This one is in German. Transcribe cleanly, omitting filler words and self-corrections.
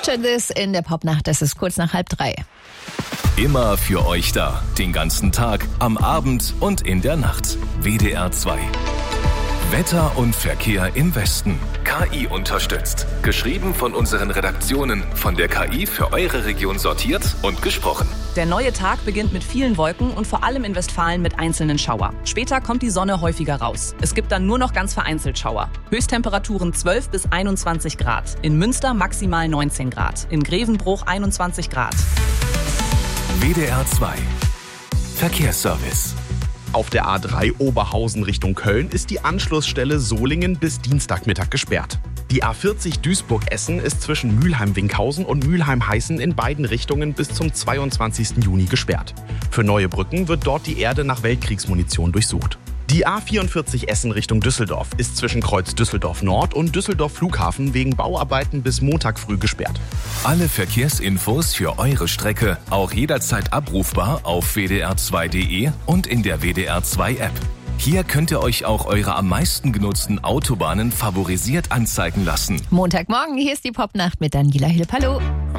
Picture This in der Popnacht. Das ist kurz nach 2:30. Immer für euch da. Den ganzen Tag, am Abend und in der Nacht. WDR 2. Wetter und Verkehr im Westen. KI unterstützt. Geschrieben von unseren Redaktionen. Von der KI für eure Region sortiert und gesprochen. Der neue Tag beginnt mit vielen Wolken und vor allem in Westfalen mit einzelnen Schauer. Später kommt die Sonne häufiger raus. Es gibt dann nur noch ganz vereinzelt Schauer. Höchsttemperaturen 12 bis 21 Grad. In Münster maximal 19 Grad. In Grevenbruch 21 Grad. WDR 2. Verkehrsservice. Auf der A3 Oberhausen Richtung Köln ist die Anschlussstelle Solingen bis Dienstagmittag gesperrt. Die A40 Duisburg-Essen ist zwischen Mülheim-Winkhausen und Mülheim-Heißen in beiden Richtungen bis zum 22. Juni gesperrt. Für neue Brücken wird dort die Erde nach Weltkriegsmunition durchsucht. Die A44 Essen Richtung Düsseldorf ist zwischen Kreuz Düsseldorf Nord und Düsseldorf Flughafen wegen Bauarbeiten bis Montag früh gesperrt. Alle Verkehrsinfos für eure Strecke auch jederzeit abrufbar auf wdr2.de und in der WDR 2 App. Hier könnt ihr euch auch eure am meisten genutzten Autobahnen favorisiert anzeigen lassen. Montagmorgen, hier ist die Popnacht mit Daniela Hill. Hallo.